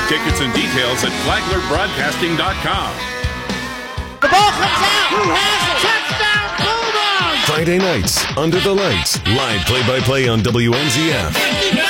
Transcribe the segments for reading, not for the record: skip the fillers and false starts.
Tickets and details at FlaglerBroadcasting.com. The ball comes out. Who has it? Touchdown Bulldogs! Friday nights, Under the Lights. Live play-by-play on WNZF.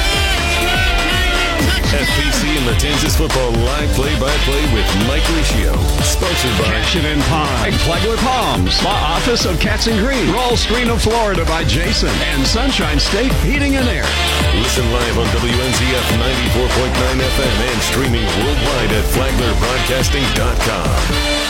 FPC and Matanzas Football live play-by-play with Mike Riccio. Sponsored by Cashin and Pond, Flagler Palms, Law Office of Katz and Green, Roll Screen of Florida by Jason, and Sunshine State Heating and Air. Listen live on WNZF 94.9 FM and streaming worldwide at FlaglerBroadcasting.com.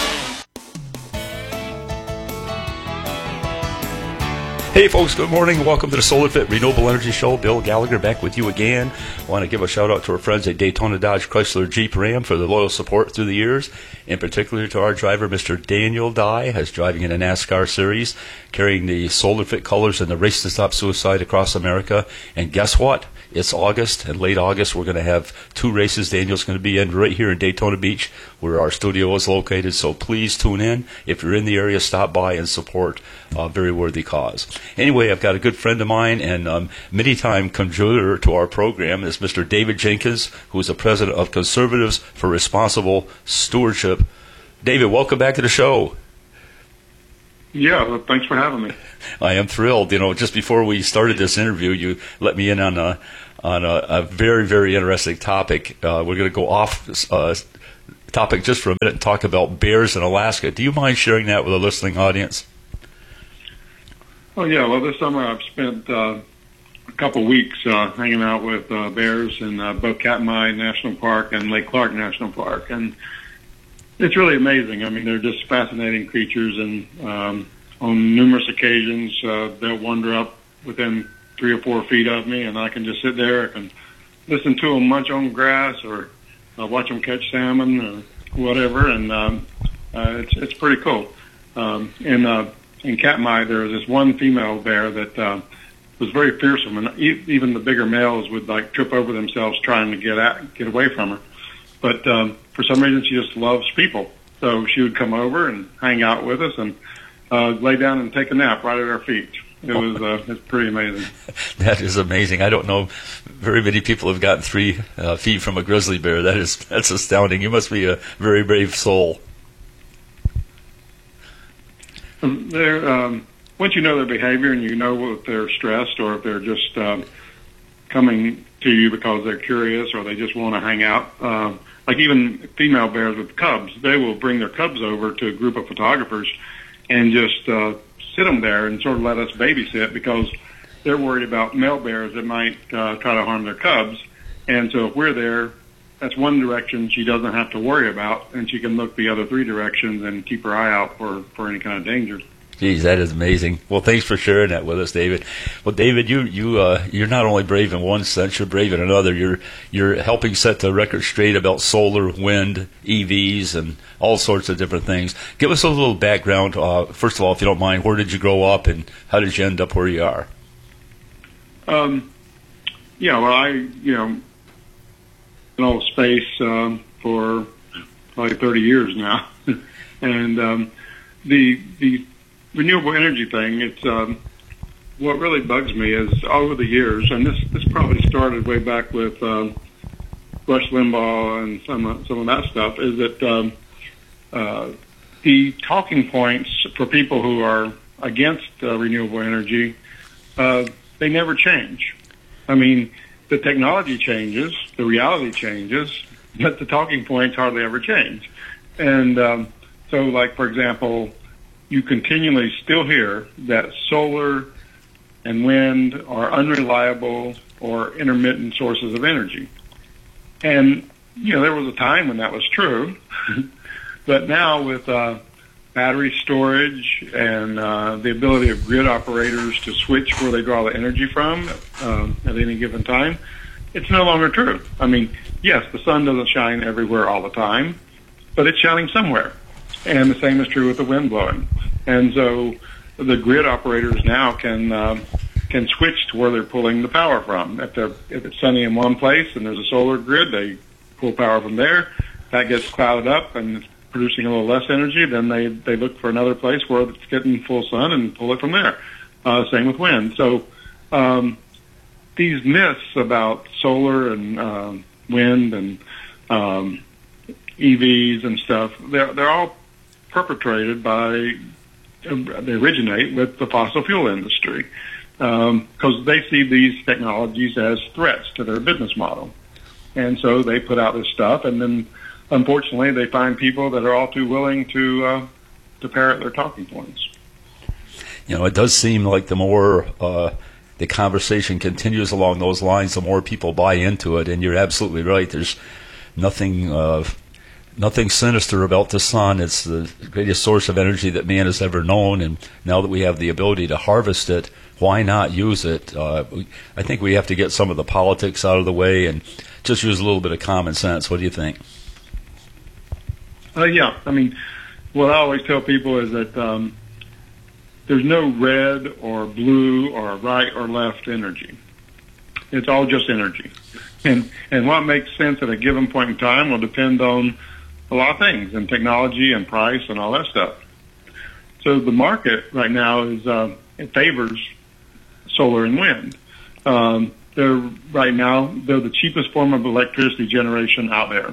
Hey folks, good morning. Welcome to the SolarFit Renewable Energy Show. Bill Gallagher back with you again. I want to give a shout out to our friends at Daytona Dodge Chrysler Jeep Ram for the loyal support through the years. In particular to our driver, Mr. Daniel Dye, who's driving in a NASCAR series, carrying the SolarFit colors in the Race to Stop Suicide across America. And guess what? It's August, and late August, we're going to have 2 races Daniel's going to be in right here in Daytona Beach, where our studio is located. So please tune in. If you're in the area, stop by and support a very worthy cause. Anyway, I've got a good friend of mine and many-time contributor to our program is Mr. David Jenkins, who is the president of Conservatives for Responsible Stewardship. David, welcome back to the show. Yeah, well, thanks for having me. I am thrilled. You know, just before we started this interview, you let me in on a very, very interesting topic. We're going to go off topic just for a minute and talk about bears in Alaska. Do you mind sharing that with the listening audience? Oh, yeah. Well, this summer I've spent a couple weeks hanging out with bears in both Katmai National Park and Lake Clark National Park. And it's really amazing. I mean, they're just fascinating creatures, and on numerous occasions they'll wander up within 3 or 4 feet of me, and I can just sit there and listen to them munch on grass or watch them catch salmon or whatever, and it's pretty cool. In Katmai, there was this one female bear that was very fearsome, and even the bigger males would like trip over themselves trying to get away from her. But for some reason, she just loves people. So she would come over and hang out with us and lay down and take a nap right at our feet. It's pretty amazing. That is amazing. I don't know very many people have gotten 3 feet from a grizzly bear. That's astounding. You must be a very brave soul. Once you know their behavior and you know if they're stressed or if they're just coming to you because they're curious or they just want to hang out. Like even female bears with cubs, they will bring their cubs over to a group of photographers and just sit them there and sort of let us babysit because they're worried about male bears that might try to harm their cubs. And so if we're there, that's one direction she doesn't have to worry about, and she can look the other 3 directions and keep her eye out for any kind of danger. Geez, that is amazing. Well, thanks for sharing that with us, David. Well, David, you're not only brave in one sense, you're brave in another. You're helping set the record straight about solar, wind, EVs, and all sorts of different things. Give us a little background. First of all, if you don't mind, where did you grow up, and how did you end up where you are? Yeah, well, in all space for probably 30 years now, and the renewable energy thing, it's what really bugs me is over the years, and this probably started way back with Rush Limbaugh and some of that stuff, is that the talking points for people who are against renewable energy, they never change. I mean, the technology changes, the reality changes, but the talking points hardly ever change. And so, like, for example, you continually still hear that solar and wind are unreliable or intermittent sources of energy. And, there was a time when that was true. But now with battery storage and the ability of grid operators to switch where they draw the energy from at any given time, it's no longer true. I mean, yes, the sun doesn't shine everywhere all the time, but it's shining somewhere. And the same is true with the wind blowing. And so the grid operators now can switch to where they're pulling the power from. If it's sunny in one place and there's a solar grid, they pull power from there. That gets clouded up and it's producing a little less energy. Then they look for another place where it's getting full sun and pull it from there. Same with wind. So these myths about solar and wind and EVs and stuff, they're all perpetrated by, they originate with the fossil fuel industry, because they see these technologies as threats to their business model. And so they put out this stuff, and then unfortunately they find people that are all too willing to parrot their talking points. It does seem like the more the conversation continues along those lines, the more people buy into it. And you're absolutely right. There's nothing sinister about the sun. It's the greatest source of energy that man has ever known. And now that we have the ability to harvest it, why not use it? I think we have to get some of the politics out of the way and just use a little bit of common sense. What do you think? Yeah. I mean, what I always tell people is that there's no red or blue or right or left energy. It's all just energy. And what makes sense at a given point in time will depend on a lot of things, and technology and price and all that stuff. So the market right now is it favors solar and wind. They're the cheapest form of electricity generation out there.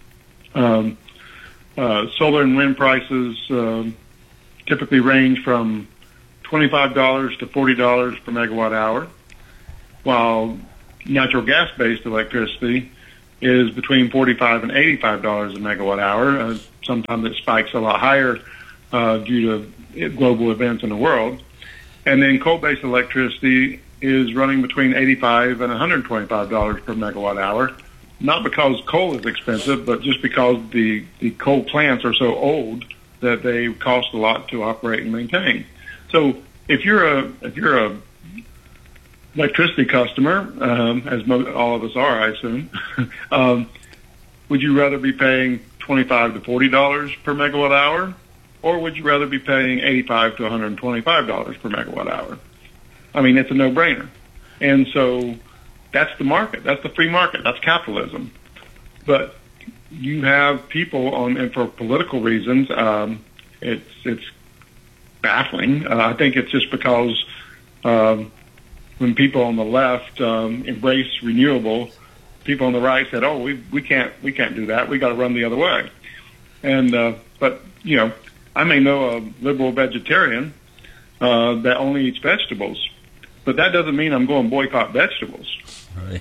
Solar and wind prices typically range from $25 to $40 per megawatt hour, while natural gas-based electricity is between $45 and $85 a megawatt hour. Sometimes it spikes a lot higher due to global events in the world. And then coal-based electricity is running between $85 and $125 per megawatt hour, not because coal is expensive, but just because the coal plants are so old that they cost a lot to operate and maintain. So if you're a electricity customer, as all of us are, I assume, would you rather be paying $25 to $40 per megawatt hour, or would you rather be paying $85 to $125 per megawatt hour? I mean, it's a no-brainer. And so that's the market. That's the free market. That's capitalism. But you have people and for political reasons, it's baffling. I think it's just because when people on the left embrace renewable, people on the right said, "Oh, we can't do that. We got to run the other way." And but I may know a liberal vegetarian that only eats vegetables, but that doesn't mean I'm going to boycott vegetables. Right.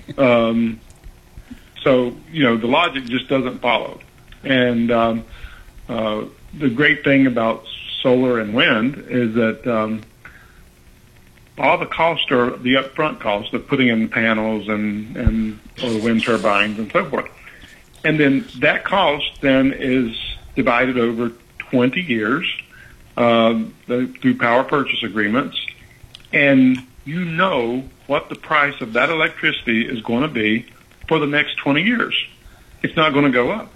So the logic just doesn't follow. And the great thing about solar and wind is that all the costs are the upfront costs of putting in panels and or wind turbines and so forth. And then that cost then is divided over 20 years through power purchase agreements, and you know what the price of that electricity is going to be for the next 20 years. It's not going to go up.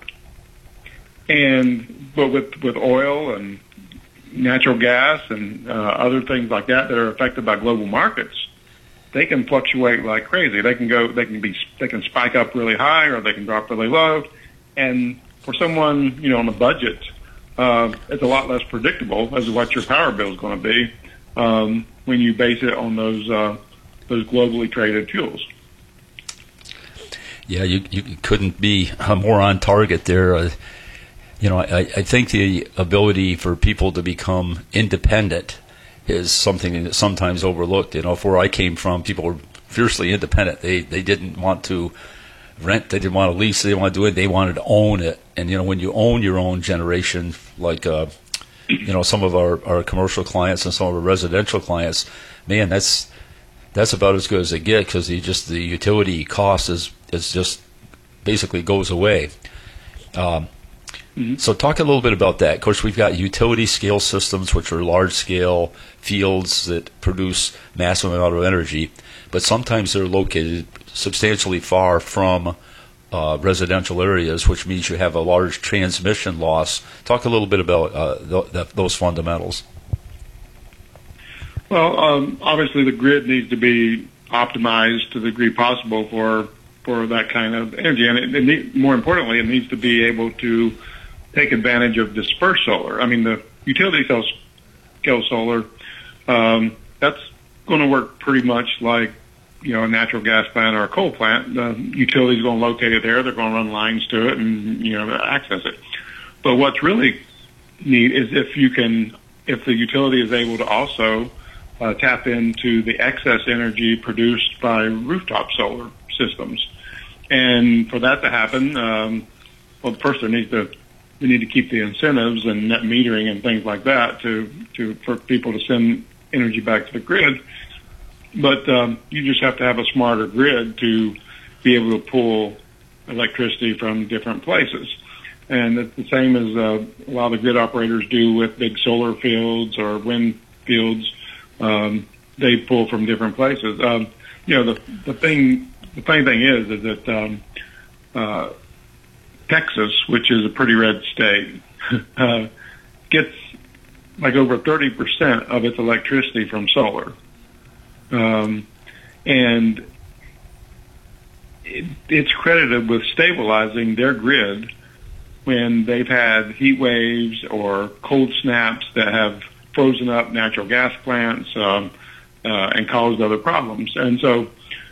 But with oil and natural gas and other things like that are affected by global markets, they can fluctuate like crazy. They can spike up really high, or they can drop really low. And for someone on a budget, it's a lot less predictable as to what your power bill is going to be when you base it on those globally traded fuels. Yeah, you couldn't be more on target there. I think the ability for people to become independent is something that's sometimes overlooked. Where I came from, people were fiercely independent. They didn't want to rent, they didn't want to lease, they didn't want to do it, they wanted to own it. And when you own your own generation, like some of our commercial clients and some of our residential clients, man, that's about as good as they get, because the utility cost is just basically goes away. So talk a little bit about that. Of course, we've got utility scale systems, which are large scale fields that produce massive amount of energy, but sometimes they're located substantially far from residential areas, which means you have a large transmission loss. Talk a little bit about those fundamentals. Well, obviously the grid needs to be optimized to the degree possible for that kind of energy, and more importantly, it needs to be able to take advantage of dispersed solar. I mean, the utility scale solar, that's going to work pretty much like a natural gas plant or a coal plant, the utility's going to locate it there. They're going to run lines to it and, access it. But what's really neat is if the utility is able to also tap into the excess energy produced by rooftop solar systems. And for that to happen, first we need to keep the incentives and net metering and things like that for people to send energy back to the grid. But you just have to have a smarter grid to be able to pull electricity from different places. And it's the same as a lot of grid operators do with big solar fields or wind fields. They pull from different places. The funny thing is that Texas, which is a pretty red state, gets like over 30% of its electricity from solar. And it's credited with stabilizing their grid when they've had heat waves or cold snaps that have frozen up natural gas plants and caused other problems. And so,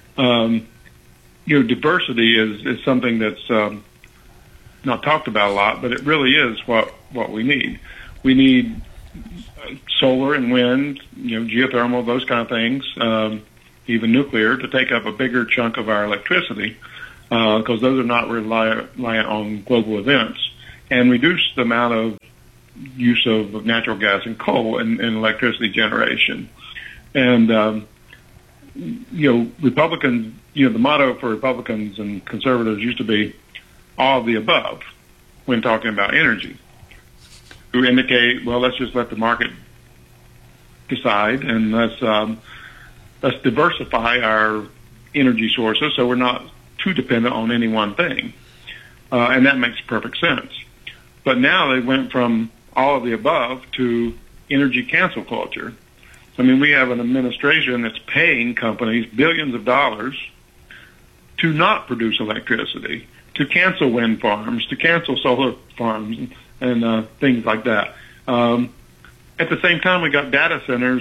diversity is something that's not talked about a lot, but it really is what we need. We need solar and wind, geothermal, those kind of things, even nuclear, to take up a bigger chunk of our electricity, because those are not reliant on global events, and reduce the amount of use of natural gas and coal in electricity generation. And, Republicans, the motto for Republicans and conservatives used to be all of the above when talking about energy, to indicate, well, let's just let the market decide, and let's diversify our energy sources so we're not too dependent on any one thing. And that makes perfect sense. But now they went from all of the above to energy cancel culture. I mean, we have an administration that's paying companies billions of dollars to not produce electricity, to cancel wind farms, to cancel solar farms, and things like that. At the same time, we got data centers,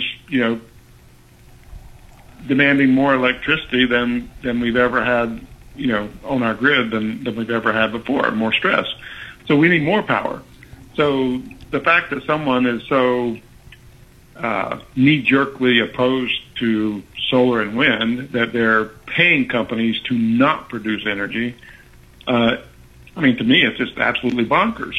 demanding more electricity than we've ever had, on our grid than we've ever had before, more stress. So we need more power. So the fact that someone is so knee-jerkly opposed to solar and wind that they're paying companies to not produce energy, to me, it's just absolutely bonkers.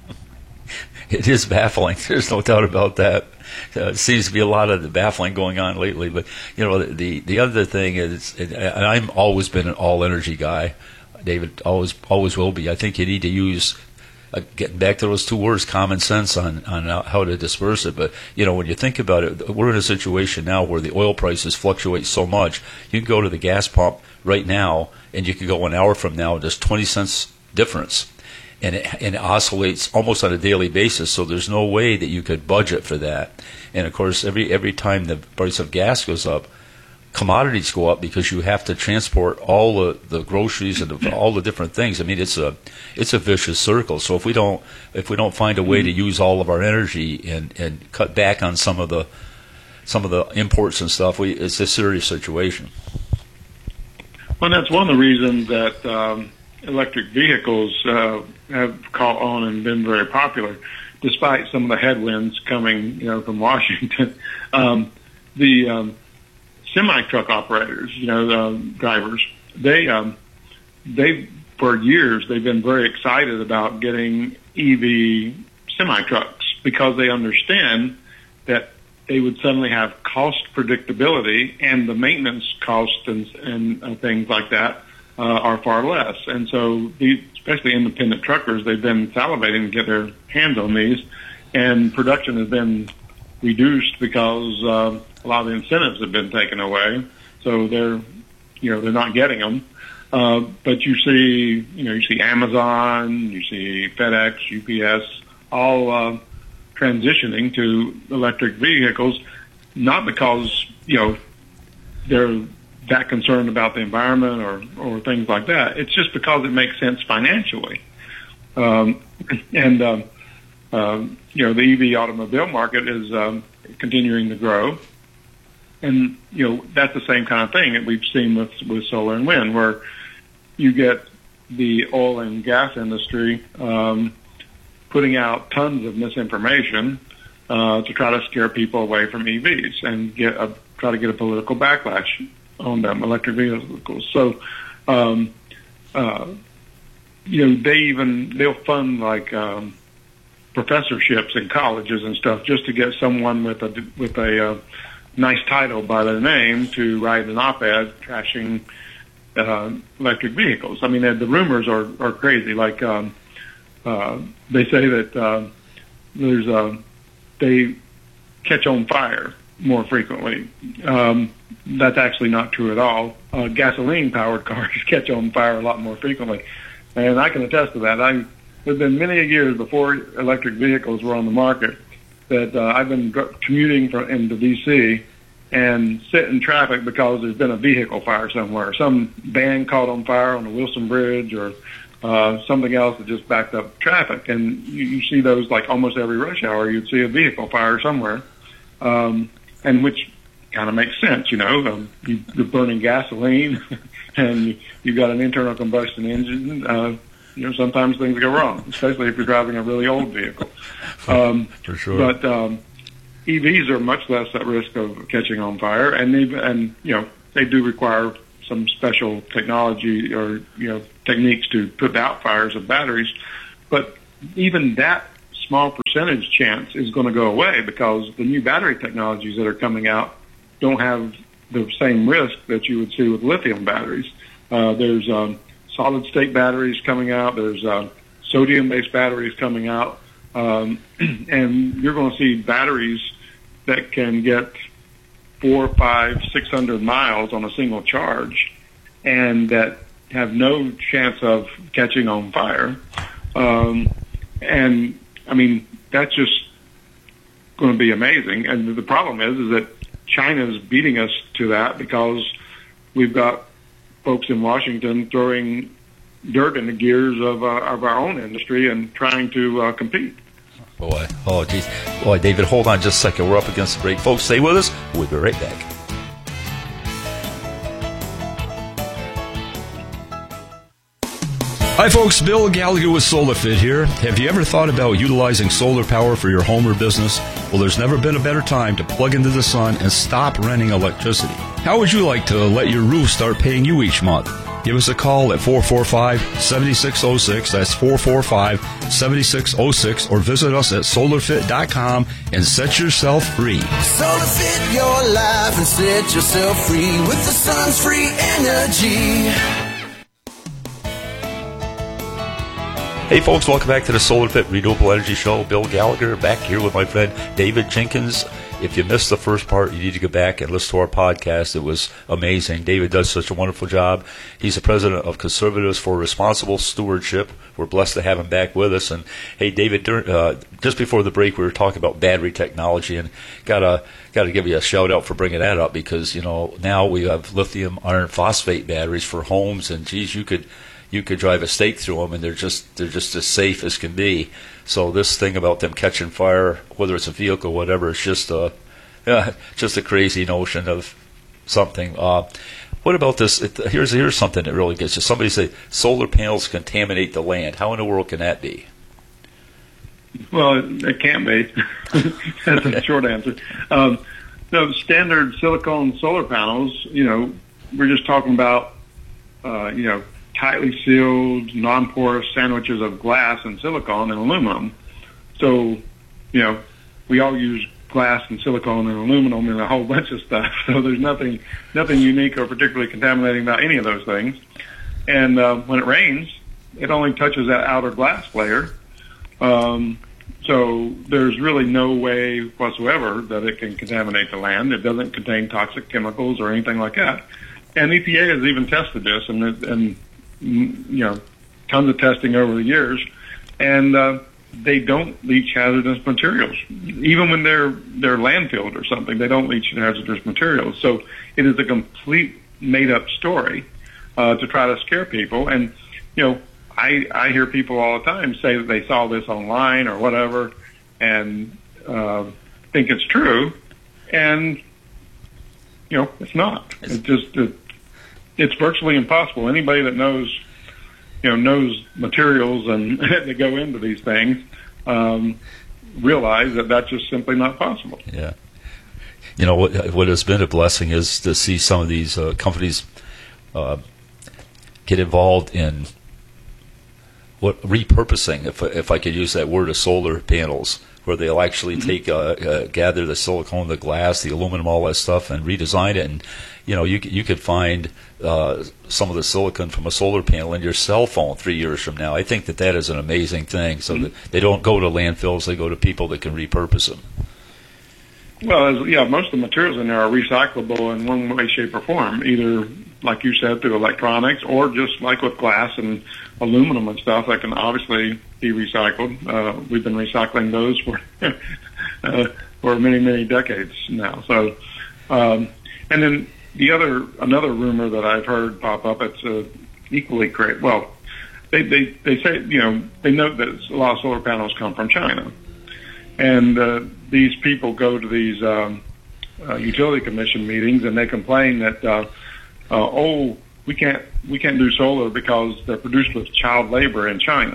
It is baffling. There's no doubt about that. Seems to be a lot of the baffling going on lately. But, the other thing is, and I've always been an all-energy guy. David always will be. I think you need to use, getting back to those two words, common sense on how to disperse it. But, when you think about it, we're in a situation now where the oil prices fluctuate so much. You can go to the gas pump right now, and you can go an hour from now, there's 20 cents difference. And it oscillates almost on a daily basis, so there's no way that you could budget for that. And of course, every time the price of gas goes up, commodities go up because you have to transport all the groceries and all the different things. I mean, it's a vicious circle. So if we don't find a way to use all of our energy and cut back on some of the imports and stuff, it's a serious situation. Well, that's one of the reasons that electric vehicles have caught on and been very popular, despite some of the headwinds coming, from Washington. The semi-truck operators, drivers, they for years they've been very excited about getting EV semi-trucks because they understand that they would suddenly have cost predictability, and the maintenance costs and things like that are far less. And so especially independent truckers, they've been salivating to get their hands on these, and production has been reduced because a lot of the incentives have been taken away. So they're not getting them. But you see Amazon, you see FedEx, UPS, all transitioning to electric vehicles, not because, they're that concerned about the environment or things like that. It's just because it makes sense financially. The EV automobile market is continuing to grow. And, that's the same kind of thing that we've seen with solar and wind, where you get the oil and gas industry putting out tons of misinformation to try to scare people away from EVs and try to get a political backlash on them, electric vehicles. So, they'll fund like professorships in colleges and stuff just to get someone with a nice title by their name to write an op-ed trashing electric vehicles. I mean, the rumors are crazy. Like they say that they catch on fire more frequently. That's actually not true at all. Gasoline-powered cars catch on fire a lot more frequently, and I can attest to that. There's been many years before electric vehicles were on the market that I've been commuting into D.C. and sit in traffic because there's been a vehicle fire somewhere. Some van caught on fire on the Wilson Bridge or something else that just backed up traffic. And you see those like almost every rush hour. You'd see a vehicle fire somewhere, and which kind of makes sense, You're burning gasoline and you've got an internal combustion engine. Sometimes things go wrong, especially if you're driving a really old vehicle. For sure. But EVs are much less at risk of catching on fire, and they do require some special technology or techniques to put out fires of batteries. But even that small percentage chance is going to go away because the new battery technologies that are coming out don't have the same risk that you would see with lithium batteries. There's solid-state batteries coming out. There's sodium-based batteries coming out. And you're going to see batteries that can get 400, 500, 600 miles on a single charge and that have no chance of catching on fire. And, I mean, that's just going to be amazing. And the problem is that China's beating us to that because we've got folks in Washington throwing dirt in the gears of our own industry and trying to compete. Boy, oh geez. Boy, David, hold on just a second. We're up against the break. Folks, stay with us. We'll be right back. Hi folks, Bill Gallagher with SolarFit here. Have you ever thought about utilizing solar power for your home or business? Well, there's never been a better time to plug into the sun and stop renting electricity. How would you like to let your roof start paying you each month? Give us a call at 445-7606. That's 445-7606. Or visit us at solarfit.com and set yourself free. SolarFit your life and set yourself free with the sun's free energy. Hey folks, welcome back to the SolarFit Renewable Energy Show. Bill Gallagher back here with my friend David Jenkins. If you missed the first part, you need to go back and listen to our podcast. It was amazing. David does such a wonderful job. He's the president of Conservatives for Responsible Stewardship. We're blessed to have him back with us. And hey, David, just before the break, we were talking about battery technology, and gotta give you a shout out for bringing that up because now we have lithium iron phosphate batteries for homes, and geez, you could drive a stake through them, and they're just as safe as can be. So this thing about them catching fire, whether it's a vehicle or whatever, is just a crazy notion of something. What about this? Here's something that really gets you. Somebody say solar panels contaminate the land. How in the world can that be? Well, it can't be. That's a short answer. So standard silicone solar panels, we're just talking about, tightly sealed, non-porous sandwiches of glass and silicone and aluminum. So, we all use glass and silicone and aluminum and a whole bunch of stuff. So there's nothing unique or particularly contaminating about any of those things. And when it rains, it only touches that outer glass layer. So there's really no way whatsoever that it can contaminate the land. It doesn't contain toxic chemicals or anything like that. And EPA has even tested this and tons of testing over the years, and they don't leach hazardous materials. Even when they're landfilled or something, they don't leach hazardous materials. So it is a complete made-up story to try to scare people. And, I hear people all the time say that they saw this online or whatever and think it's true. And it's not. It's virtually impossible. Anybody that knows materials and that go into these things realize that that's just simply not possible. Yeah. What has been a blessing is to see some of these companies get involved in repurposing, if I could use that word, of solar panels, where they'll actually take gather the silicone, the glass, the aluminum, all that stuff, and redesign it. And you could find some of the silicon from a solar panel in your cell phone 3 years from now. I think that is an amazing thing. So that they don't go to landfills; they go to people that can repurpose them. Well, most of the materials in there are recyclable in one way, shape, or form, either, like you said, through electronics, or just like with glass and aluminum and stuff that can obviously be recycled. We've been recycling those for many, many decades now. So, and then another rumor that I've heard pop up, it's equally crazy. Well, they say, they note that a lot of solar panels come from China. And these people go to these utility commission meetings, and they complain that we can't do solar because they're produced with child labor in China.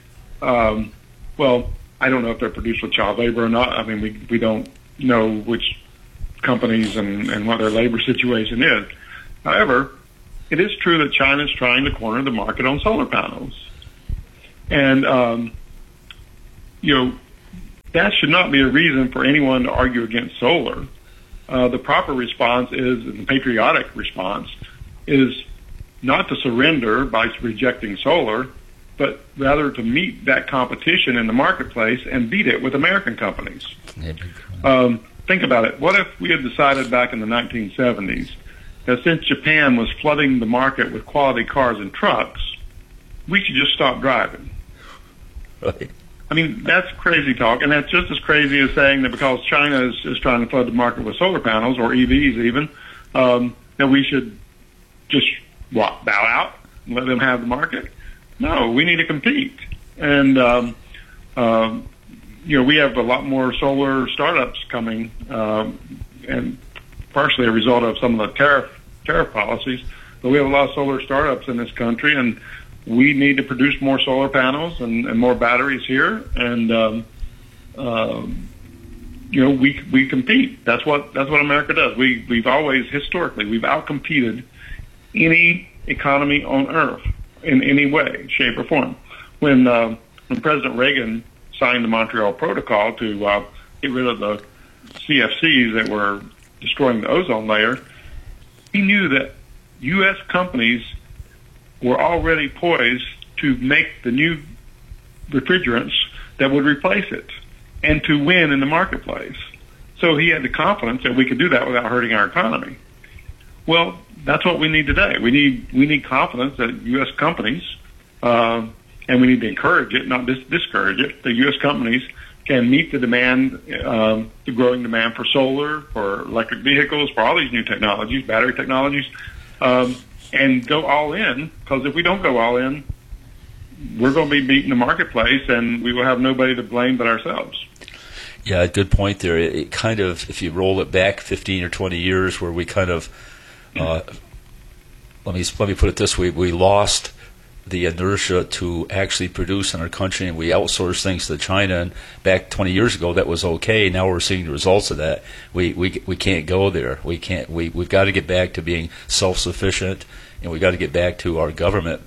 Well, I don't know if they're produced with child labor or not. I mean, we don't know which companies and what their labor situation is. However, it is true that China is trying to corner the market on solar panels, and that should not be a reason for anyone to argue against solar. The proper response the patriotic response is not to surrender by rejecting solar, but rather to meet that competition in the marketplace and beat it with American companies. Think about it. What if we had decided back in the 1970s that since Japan was flooding the market with quality cars and trucks, we should just stop driving? Right. I mean, that's crazy talk, and that's just as crazy as saying that because China is trying to flood the market with solar panels, or EVs even, that we should just bow out and let them have the market. No, we need to compete. And, we have a lot more solar startups coming, and partially a result of some of the tariff policies, but we have a lot of solar startups in this country, and we need to produce more solar panels and more batteries here, and we compete. That's what America does. We've always historically outcompeted any economy on earth in any way, shape, or form. When President Reagan signed the Montreal Protocol to get rid of the CFCs that were destroying the ozone layer, he knew that U.S. companies were already poised to make the new refrigerants that would replace it and to win in the marketplace. So he had the confidence that we could do that without hurting our economy. Well, that's what we need today. We need confidence that U.S. companies, and we need to encourage it, not discourage it, that U.S. companies can meet the demand, the growing demand for solar, for electric vehicles, for all these new technologies, battery technologies, and go all in, because if we don't go all in, we're going to be beating the marketplace, and we will have nobody to blame but ourselves. Yeah, good point there. It kind of, if you roll it back 15 or 20 years, where we kind of, let me put it this way: we lost the inertia to actually produce in our country, and we outsourced things to China. And back 20 years ago, that was okay. Now we're seeing the results of that. We can't go there. We can't. We've got to get back to being self-sufficient, and we've got to get back to our government,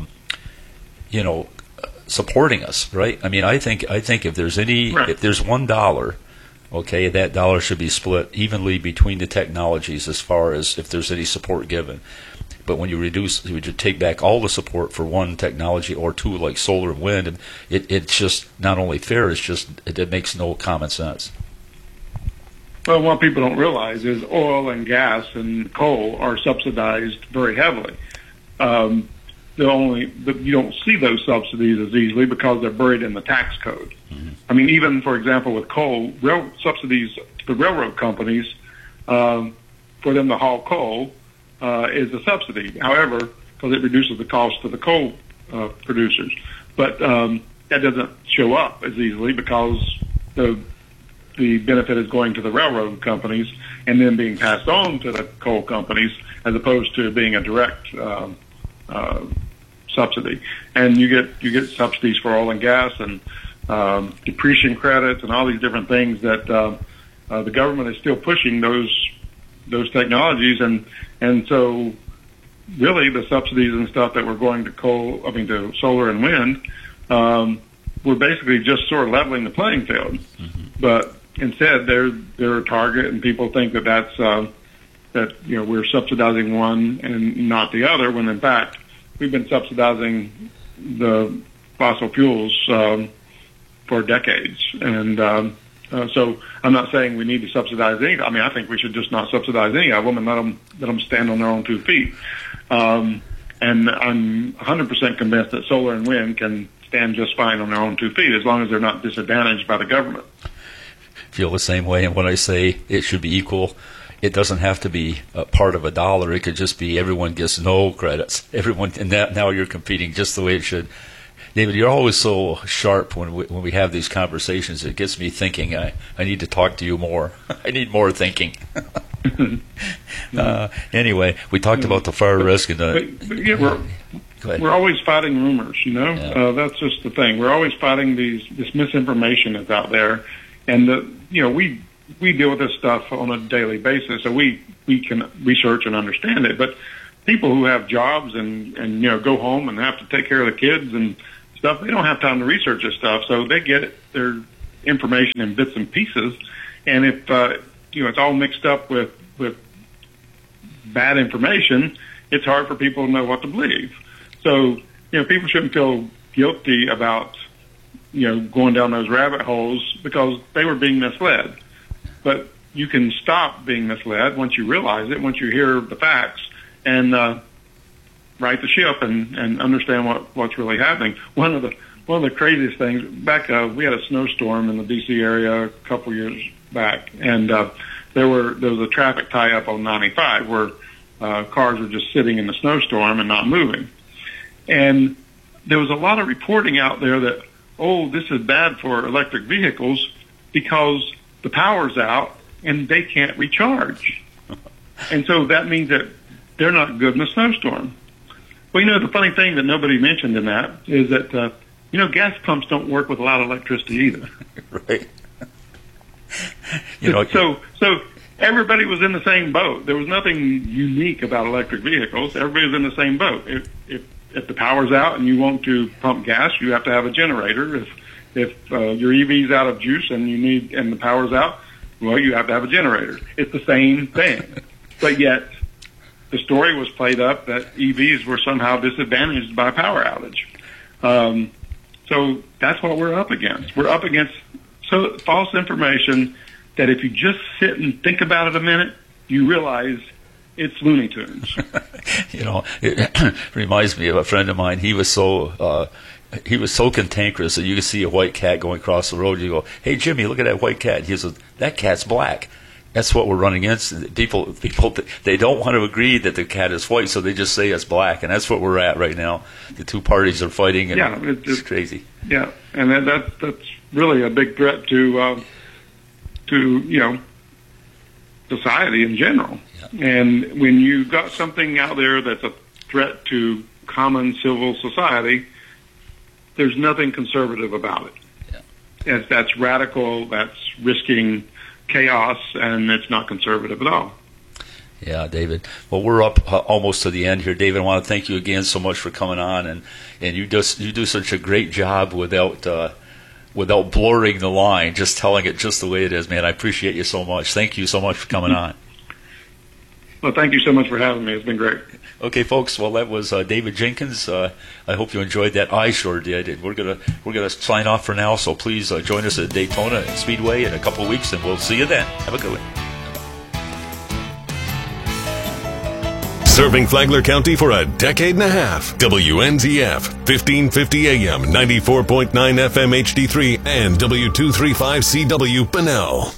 supporting us. Right? I mean, I think if there's if there's $1, okay, that dollar should be split evenly between the technologies as far as if there's any support given. But when you take back all the support for one technology or two, like solar and wind, and it's just not only fair, it makes no common sense. Well, what people don't realize is oil and gas and coal are subsidized very heavily. You don't see those subsidies as easily because they're buried in the tax code. Mm-hmm. I mean, even, for example, with coal, subsidies to railroad companies for them to haul coal is a subsidy. However, because it reduces the cost to the coal producers. But that doesn't show up as easily because the benefit is going to the railroad companies and then being passed on to the coal companies as opposed to being a direct subsidy. And you get subsidies for oil and gas and depreciation credits and all these different things that the government is still pushing those technologies, and so really the subsidies and stuff that were going to to solar and wind, were basically just sort of leveling the playing field. Mm-hmm. But instead they're a target, and people think that we're subsidizing one and not the other, when in fact we've been subsidizing the fossil fuels for decades. And so I'm not saying we need to subsidize any. I mean, I think we should just not subsidize any of them and let them stand on their own 2 feet. And I'm 100% convinced that solar and wind can stand just fine on their own 2 feet as long as they're not disadvantaged by the government. Feel the same way. And when I say it should be equal, it doesn't have to be a part of a dollar. It could just be everyone gets no credits. Everyone, and now you're competing just the way it should. David, you're always so sharp when we have these conversations. It gets me thinking. I need to talk to you more. I need more thinking. Anyway, we talked about the fire risk and we're always fighting rumors. Yeah. That's just the thing. We're always fighting this misinformation that's out there, and we deal with this stuff on a daily basis, so we can research and understand it. But people who have jobs and go home and have to take care of the kids and stuff, they don't have time to research this stuff, so they get their information in bits and pieces. And if it's all mixed up with bad information, it's hard for people to know what to believe. So people shouldn't feel guilty about going down those rabbit holes because they were being misled. But you can stop being misled once you realize it, once you hear the facts, and right the ship and understand what's really happening. One of the craziest things back, we had a snowstorm in the D.C. area a couple years back, and there was a traffic tie-up on 95 where cars were just sitting in the snowstorm and not moving. And there was a lot of reporting out there that, this is bad for electric vehicles because the power's out and they can't recharge. And so that means that they're not good in a snowstorm. Well, the funny thing that nobody mentioned in that is that, gas pumps don't work with a lot of electricity either. Right. So everybody was in the same boat. There was nothing unique about electric vehicles. Everybody was in the same boat. If the power's out and you want to pump gas, you have to have a generator. If your EV's out of juice and the power's out, well, you have to have a generator. It's the same thing. But yet the story was played up that EVs were somehow disadvantaged by a power outage. So that's what we're up against. We're up against false information that if you just sit and think about it a minute, you realize it's Looney Tunes. It reminds me of a friend of mine. He was so cantankerous that you could see a white cat going across the road. You go, "Hey, Jimmy, look at that white cat." He says, "That cat's black." That's what we're running against. People, they don't want to agree that the cat is white, so they just say it's black, and that's what we're at right now. The two parties are fighting, and it's crazy. Yeah, and that's really a big threat to society in general. Yeah. And when you've got something out there that's a threat to common civil society, there's nothing conservative about it. Yeah. That's radical. That's risking chaos, and it's not conservative at all. Yeah, David. Well, we're up almost to the end here, David. I want to thank you again so much for coming on, and you do such a great job without blurring the line, just telling it just the way it is, man. I appreciate you so much. Thank you so much for coming on. Well, thank you so much for having me. It's been great. Okay, folks. Well, that was David Jenkins. I hope you enjoyed that. I sure did. And we're gonna sign off for now. So please join us at Daytona Speedway in a couple of weeks, and we'll see you then. Have a good one. Serving Flagler County for a decade and a half. WNZF, 1550 AM, 94.9 FM HD3, and W235CW Bunnell.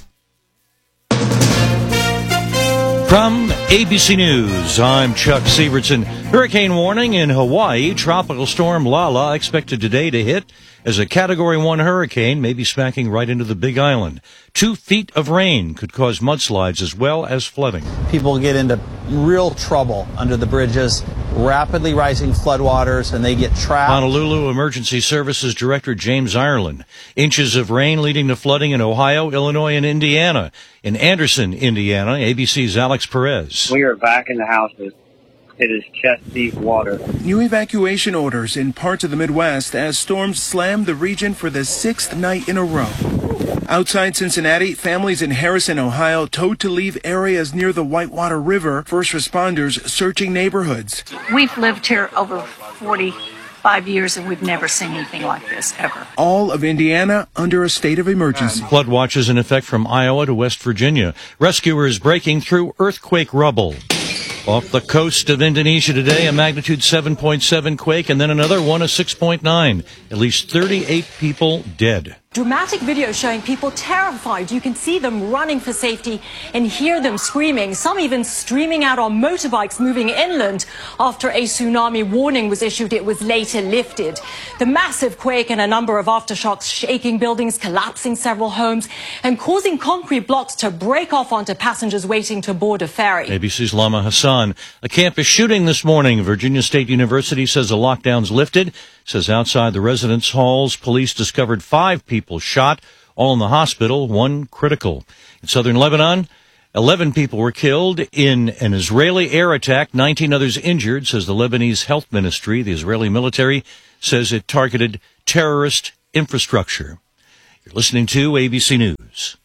From ABC News, I'm Chuck Severson. Hurricane warning in Hawaii. Tropical storm Lala expected today to hit as a Category 1 hurricane, maybe smacking right into the Big Island. 2 feet of rain could cause mudslides as well as flooding. People get into real trouble under the bridges, rapidly rising floodwaters, and they get trapped. Honolulu Emergency Services Director James Ireland. Inches of rain leading to flooding in Ohio, Illinois, and Indiana. In Anderson, Indiana, ABC's Alex Perez. We are back in the houses. It is chest-deep water. New evacuation orders in parts of the Midwest as storms slammed the region for the 6th night in a row. Outside Cincinnati, families in Harrison, Ohio, told to leave areas near the Whitewater River. First responders searching neighborhoods. We've lived here over 45 years and we've never seen anything like this, ever. All of Indiana under a state of emergency. Flood watches in effect from Iowa to West Virginia. Rescuers breaking through earthquake rubble. Off the coast of Indonesia today, a magnitude 7.7 quake, and then another one, a 6.9. At least 38 people dead. Dramatic video showing people terrified. You can see them running for safety and hear them screaming, some even streaming out on motorbikes moving inland. After a tsunami warning was issued, it was later lifted. The massive quake and a number of aftershocks shaking buildings, collapsing several homes, and causing concrete blocks to break off onto passengers waiting to board a ferry. ABC's Lama Hassan. A campus shooting this morning. Virginia State University says the lockdown's lifted. Says outside the residence halls, police discovered 5 people shot, all in the hospital, 1 critical. In southern Lebanon, 11 people were killed in an Israeli air attack, 19 others injured, says the Lebanese Health Ministry. The Israeli military says it targeted terrorist infrastructure. You're listening to ABC News.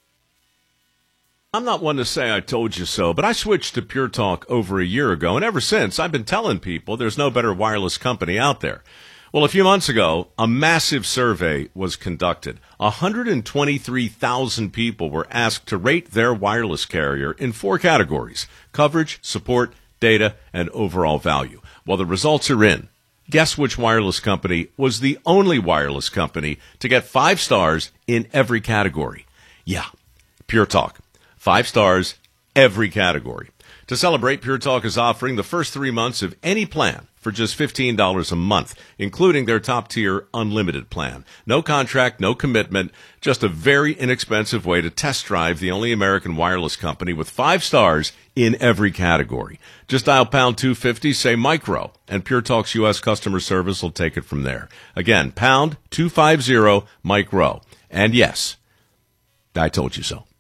I'm not one to say I told you so, but I switched to Pure Talk over a year ago, and ever since I've been telling people there's no better wireless company out there. Well, a few months ago, a massive survey was conducted. 123,000 people were asked to rate their wireless carrier in 4 categories: coverage, support, data, and overall value. Well, the results are in. Guess which wireless company was the only wireless company to get 5 stars in every category? Yeah, Pure Talk. 5 stars, every category. To celebrate, Pure Talk is offering the first 3 months of any plan for just $15 a month, including their top-tier unlimited plan. No contract, no commitment, just a very inexpensive way to test drive the only American wireless company with 5 stars in every category. Just dial pound 250, say micro, and Pure Talk's U.S. customer service will take it from there. Again, pound 250 micro. And yes, I told you so.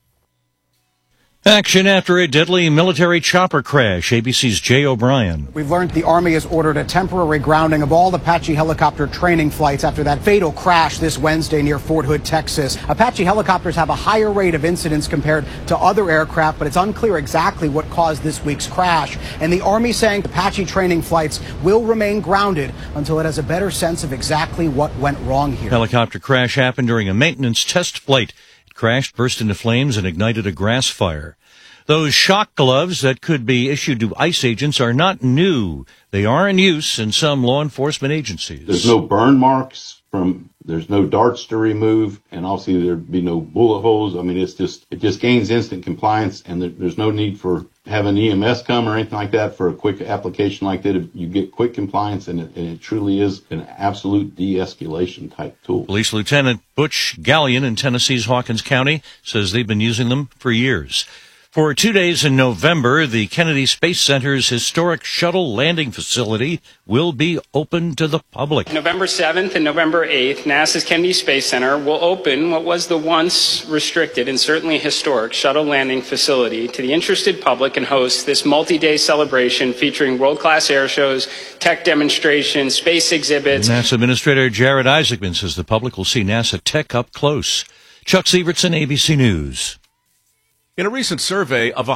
Action after a deadly military chopper crash. ABC's Jay O'Brien. We've learned the Army has ordered a temporary grounding of all Apache helicopter training flights after that fatal crash this Wednesday near Fort Hood, Texas. Apache helicopters have a higher rate of incidents compared to other aircraft, but it's unclear exactly what caused this week's crash. And the Army saying Apache training flights will remain grounded until it has a better sense of exactly what went wrong here. Helicopter crash happened during a maintenance test flight. Crashed, burst into flames, and ignited a grass fire. Those shock gloves that could be issued to ICE agents are not new. They are in use in some law enforcement agencies. There's no burn marks there's no darts to remove, and obviously there'd be no bullet holes. I mean, it just gains instant compliance, and there's no need for having EMS come or anything like that for a quick application like that. You get quick compliance, and it truly is an absolute de-escalation type tool. Police Lieutenant Butch Gallion in Tennessee's Hawkins County says they've been using them for years. For 2 days in November, the Kennedy Space Center's historic shuttle landing facility will be open to the public. November 7th and November 8th, NASA's Kennedy Space Center will open what was the once restricted and certainly historic shuttle landing facility to the interested public and host this multi-day celebration featuring world-class air shows, tech demonstrations, space exhibits. NASA Administrator Jared Isaacman says the public will see NASA tech up close. Chuck Sievertson, ABC News. In a recent survey of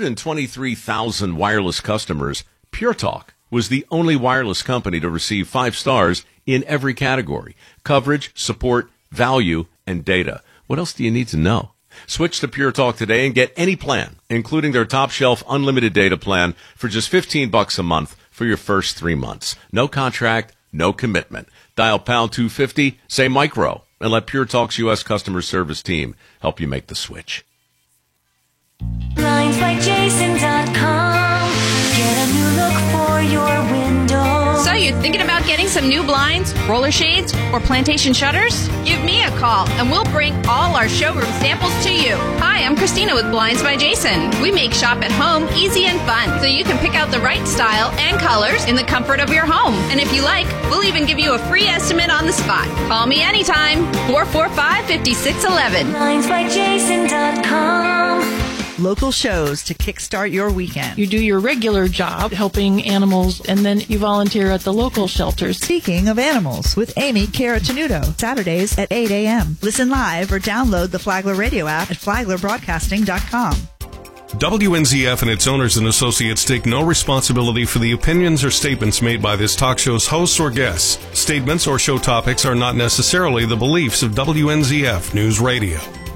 123,000 wireless customers, Pure Talk was the only wireless company to receive 5 stars in every category: coverage, support, value, and data. What else do you need to know? Switch to Pure Talk today and get any plan, including their top-shelf unlimited data plan, for just $15 a month for your first 3 months. No contract, no commitment. Dial pound 250, say micro, and let Pure Talk's U.S. customer service team help you make the switch. BlindsByJason.com. Get a new look for your So you're thinking about getting some new blinds, roller shades, or plantation shutters? Give me a call and we'll bring all our showroom samples to you. Hi, I'm Christina with Blinds by Jason. We make shop at home easy and fun so you can pick out the right style and colors in the comfort of your home. And if you like, we'll even give you a free estimate on the spot. Call me anytime. 445-5611. BlindsByJason.com. Local shows to kickstart your weekend. You do your regular job helping animals, and then you volunteer at the local shelters. Speaking of animals, with Amy Caratanudo, Saturdays at 8 a.m. Listen live or download the Flagler Radio app at FlaglerBroadcasting.com. WNZF and its owners and associates take no responsibility for the opinions or statements made by this talk show's hosts or guests. Statements or show topics are not necessarily the beliefs of WNZF News Radio.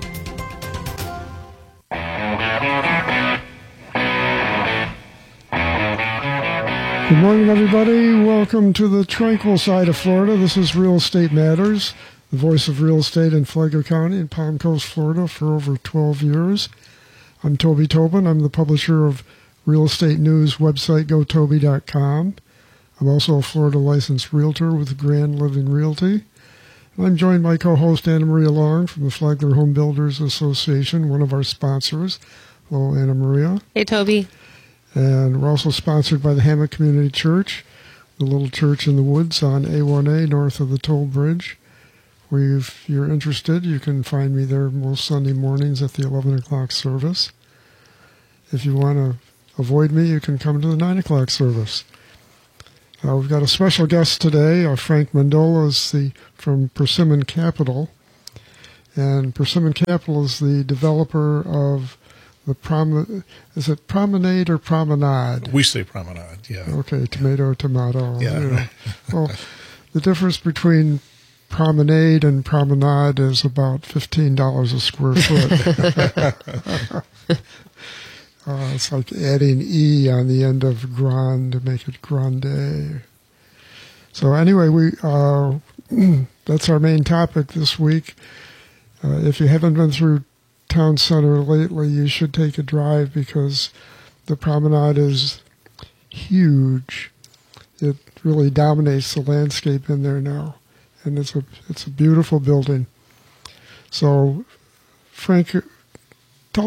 Good morning, everybody. Welcome to the tranquil side of Florida. This is Real Estate Matters, the voice of real estate in Flagler County and Palm Coast, Florida for over 12 years. I'm Toby Tobin. I'm the publisher of real estate news website, gotoby.com. I'm also a Florida licensed realtor with Grand Living Realty. And I'm joined by co-host Anna Maria Long from the Flagler Home Builders Association, one of our sponsors. Hello, Anna Maria. Hey, Toby. And we're also sponsored by the Hammock Community Church, the little church in the woods on A1A north of the toll bridge. If you're interested, you can find me there most Sunday mornings at the 11 o'clock service. If you want to avoid me, you can come to the 9 o'clock service. We've got a special guest today. Frank Mandola is from Persimmon Capital. And Persimmon Capital is the developer of is it Promenade or Promenade? We say Promenade, yeah. Okay, tomato. Yeah. Well, the difference between Promenade and Promenade is about $15 a square foot. It's like adding E on the end of grand to make it grande. So anyway, that's our main topic this week. If you haven't been through Town Center lately, you should take a drive because the promenade is huge. It really dominates the landscape in there now, and it's a beautiful building. So, Frank, give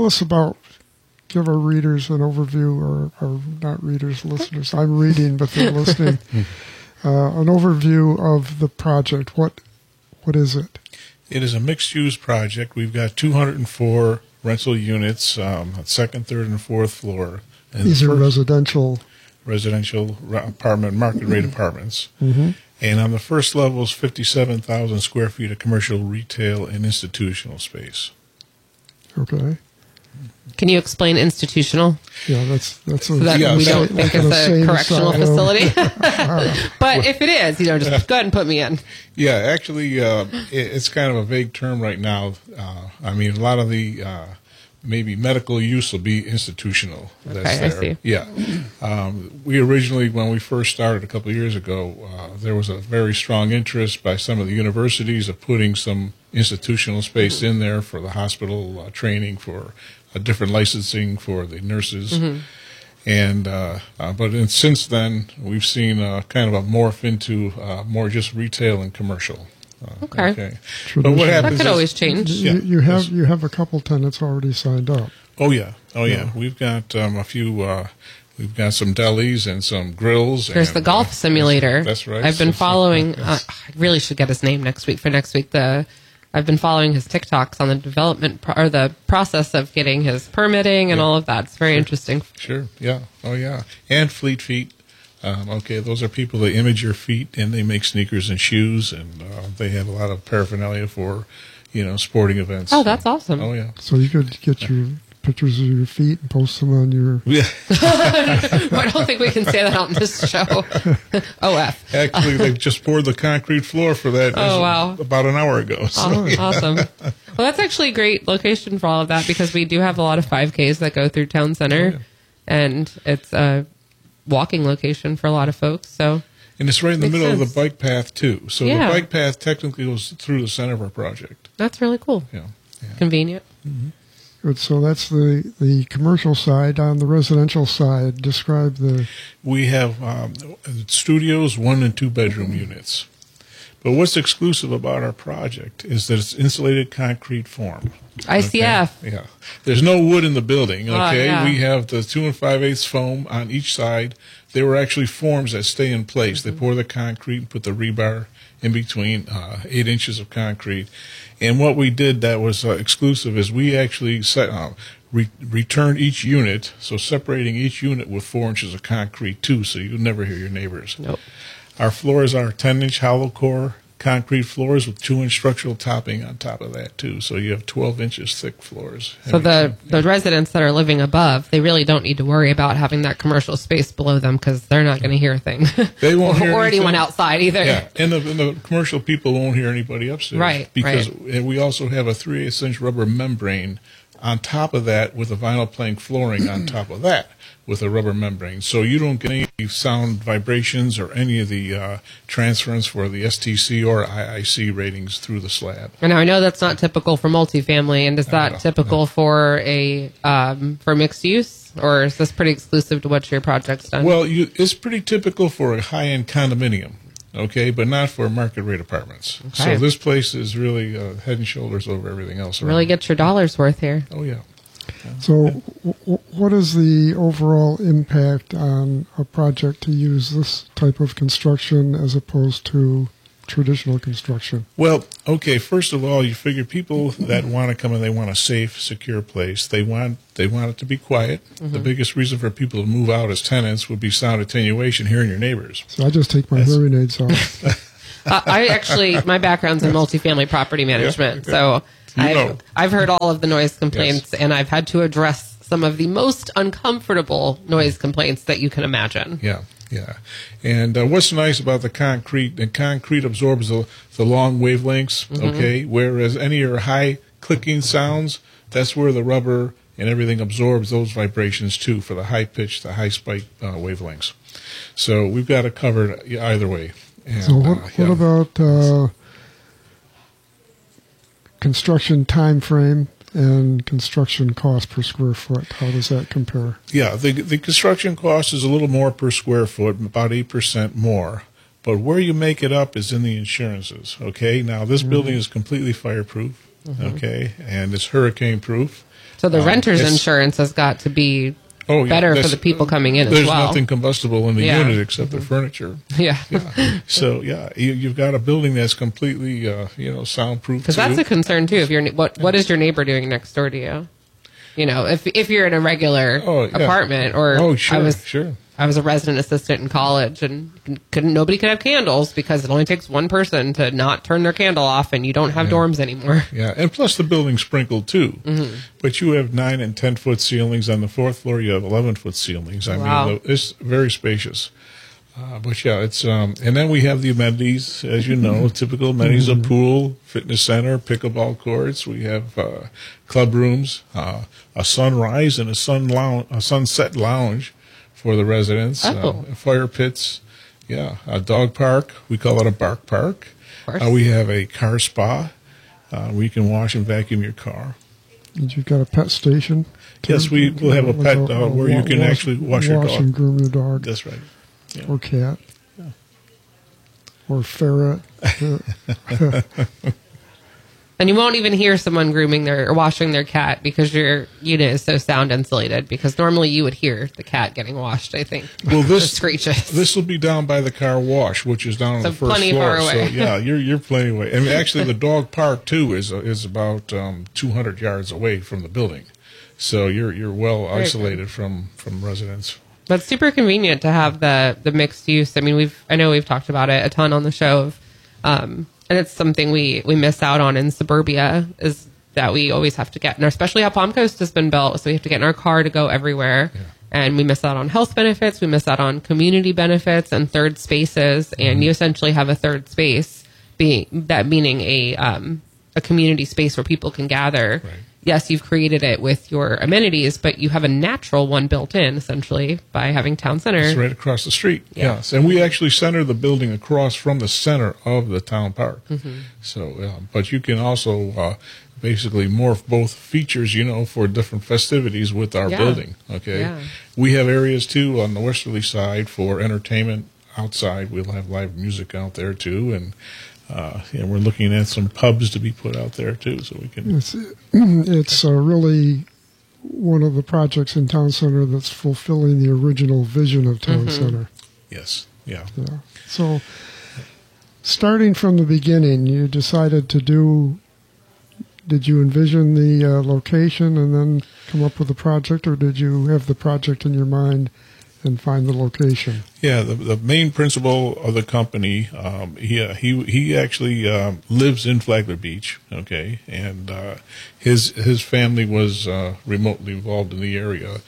our readers an overview, or not readers, listeners. I'm reading, but they're listening. An overview of the project. What is it? It is a mixed-use project. We've got 204 rental units at second, third, and fourth floor. And these are residential apartment, market rate apartments. Mm-hmm. And on the first level is 57,000 square feet of commercial, retail, and institutional space. Okay. Can you explain institutional? Yeah, that's we don't think it's a correctional facility. But if it is, just go ahead and put me in. Yeah, actually, it's kind of a vague term right now. A lot of the maybe medical use will be institutional. That's there. I see. Yeah. We originally, when we first started a couple of years ago, there was a very strong interest by some of the universities of putting some institutional space in there for the hospital training, for different licensing for the nurses. Mm-hmm. And but since then, we've seen kind of a morph into more just retail and commercial. Okay. But what happens? That could always change. You have a couple tenants already signed up. Oh yeah. We've got a few. We've got some delis and some grills. There's the golf simulator. That's right. I've been following. I really should get his name next week. I've been following his TikToks on the development or the process of getting his permitting and all of that. It's very interesting. Sure. Yeah. Oh yeah. And Fleet Feet. Those are people that image your feet, and they make sneakers and shoes, and they have a lot of paraphernalia for, sporting events. Oh, that's awesome. Oh yeah. So you could get your pictures of your feet and post them on your... Yeah. I don't think we can say that on this show. OF. Actually, they just poured the concrete floor for that about an hour ago. So. Awesome. Well, that's actually a great location for all of that because we do have a lot of 5Ks that go through Town Center, and it's a walking location for a lot of folks. So, and it's right in the middle of the bike path, too. So the bike path technically goes through the center of our project. That's really cool. Yeah. Convenient. Mm-hmm. Good. So that's the commercial side. On the residential side, describe the... We have studios, 1 and 2 bedroom units. But what's exclusive about our project is that it's insulated concrete form. ICF. Okay? Yeah. There's no wood in the building, okay? Yeah. We have the 2 5/8 foam on each side. They were actually forms that stay in place. They pour the concrete and put the rebar in between, 8 inches of concrete. And what we did that was exclusive is we actually returned each unit, so separating each unit with 4 inches of concrete too, so you'll never hear your neighbors. Nope. Our floors are 10-inch hollow core concrete floors with 2-inch structural topping on top of that too, so you have 12 inches thick floors. So the residents that are living above, they really don't need to worry about having that commercial space below them because they're not going to hear a thing. They won't hear or anything. anyone outside either. Yeah, and the commercial people won't hear anybody upstairs. Right, Because right. we also have a 3/8-inch rubber membrane on top of that with a vinyl plank flooring on top of that with a rubber membrane. So you don't get any sound vibrations or any of the transference for the STC or IIC ratings through the slab. And now I know that's not typical for multifamily, and is that typical for a for mixed use, or is this pretty exclusive to what your project's done? Well, it's pretty typical for a high-end condominium, okay, but not for market rate apartments. Okay. So this place is really head and shoulders over everything else. Really get your dollar's worth here. Oh, yeah. So what is the overall impact on a project to use this type of construction as opposed to traditional construction? Well, okay, first of all, you figure people that want to come in, they want a safe, secure place. They want it to be quiet. Mm-hmm. The biggest reason for people to move out as tenants would be sound attention, hearing your neighbors. So I just take my hearing aids off. I actually, my background's in multifamily property management, so I've heard all of the noise complaints, and I've had to address some of the most uncomfortable noise complaints that you can imagine. Yeah. And what's nice about the concrete absorbs the long wavelengths, okay, whereas any of your high clicking sounds, that's where the rubber and everything absorbs those vibrations too for the high pitch, the high spike wavelengths. So we've got it covered either way. And, so what about construction time frame and construction cost per square foot? How does that compare? Yeah, the construction cost is a little more per square foot, about 8% more. But where you make it up is in the insurances, okay? Now, this building is completely fireproof, okay, and it's hurricane-proof. So the renter's insurance has got to be better for the people coming in as well. There's nothing combustible in the unit except the furniture. Yeah. So, you've got a building that's completely, soundproof. Because that's a concern, too. If you're, what is your neighbor doing next door to you? You know, if you're in a regular apartment, or I was a resident assistant in college, and nobody could have candles because it only takes one person to not turn their candle off, and you don't have dorms anymore. Yeah, and plus the building's sprinkled too. But you have 9 and 10 foot ceilings on the 4th floor. You have 11-foot ceilings. I mean, it's very spacious. But it's and then we have the amenities, as you know, typical amenities: a pool, fitness center, pickleball courts. We have club rooms, a sunrise and a sunset lounge for the residents, fire pits, a dog park. We call it a bark park. We have a car spa where you can wash and vacuum your car. And you've got a pet station? Yes, we will have a pet where you can actually wash your dog. Wash and groom your dog. That's right. Yeah. Or cat. Yeah. Or ferret. And you won't even hear someone grooming or washing their cat because your unit is so sound insulated. Because normally you would hear the cat getting washed, I think. Well, screeches. This will be down by the car wash, which is down on the first plenty floor. Far away. So you're plenty away. And actually, the dog park too is about 200 yards away from the building. So you're well isolated from residents. But it's super convenient to have the mixed use. I mean, I know we've talked about it a ton on the show. And it's something we miss out on in suburbia, is that we always have to get, and especially how Palm Coast has been built, so we have to get in our car to go everywhere. Yeah. And we miss out on health benefits, we miss out on community benefits and third spaces, and you essentially have a third space meaning a community space where people can gather. Right. yes, you've created it with your amenities, but you have a natural one built in, essentially, by having town center. It's right across the street, yes. And we actually center the building across from the center of the town park. So, but you can also basically morph both features, for different festivities with our building, okay? Yeah. We have areas, too, on the westerly side for entertainment outside. We'll have live music out there, too, and we're looking at some pubs to be put out there too, so we can. It's really one of the projects in Town Center that's fulfilling the original vision of Town Center. Yes, yeah. So, starting from the beginning, you decided to do. Did you envision the location and then come up with a project, or did you have the project in your mind and find the location? Yeah, the main principal of the company, he actually lives in Flagler Beach, okay, and his family was remotely involved in the area.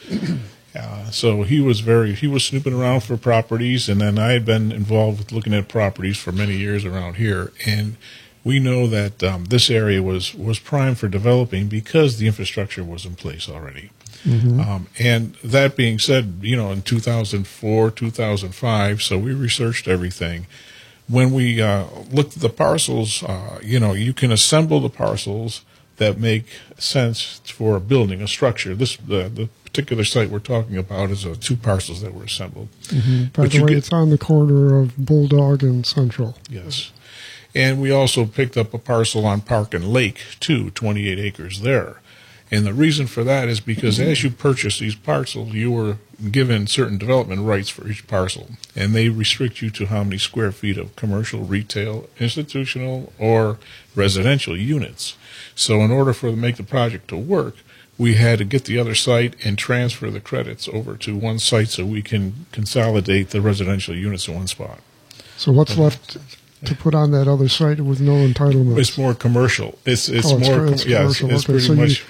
So he was snooping around for properties, and then I had been involved with looking at properties for many years around here, and we know that this area was prime for developing because the infrastructure was in place already. And that being said, in 2004, 2005, so we researched everything. When we looked at the parcels, you can assemble the parcels that make sense for a building, a structure. The particular site we're talking about is 2 parcels that were assembled. By the way, it's on the corner of Bulldog and Central. Yes. And we also picked up a parcel on Park and Lake, too, 28 acres there. And the reason for that is because as you purchase these parcels, you were given certain development rights for each parcel. And they restrict you to how many square feet of commercial, retail, institutional, or residential units. So in order to make the project to work, we had to get the other site and transfer the credits over to one site so we can consolidate the residential units in one spot. So what's left to put on that other site with no entitlement? It's more commercial. It's commercial. It's Okay, pretty so much.